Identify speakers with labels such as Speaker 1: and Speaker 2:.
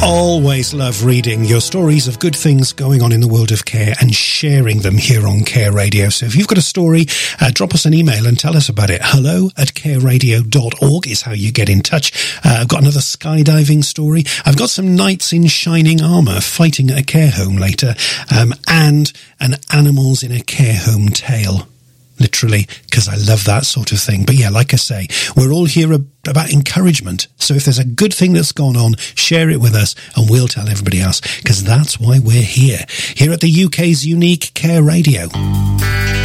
Speaker 1: Always love reading your stories of good things going on in the world of care and sharing them here on Care Radio. So if you've got a story, drop us an email and tell us about it. hello@careradio.org is how you get in touch. I've got another skydiving story. I've got some knights in shining armour fighting at a care home later, and an animals in a care home tale. Literally, because I love that sort of thing. But yeah, like I say, we're all here about encouragement. So if there's a good thing that's gone on, share it with us and we'll tell everybody else, because that's why we're here at the UK's unique Care Radio.